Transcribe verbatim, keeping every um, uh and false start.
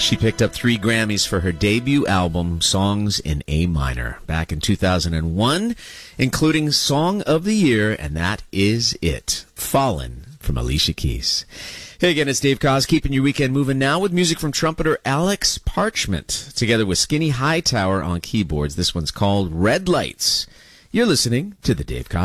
She picked up three Grammys for her debut album, Songs in A Minor, back in two thousand one, including Song of the Year, and that is it, Fallen, from Alicia Keys. Hey again, it's Dave Koz, keeping your weekend moving now with music from trumpeter Alex Parchment, together with Skinny Hightower on keyboards. This one's called Red Lights. You're listening to The Dave Koz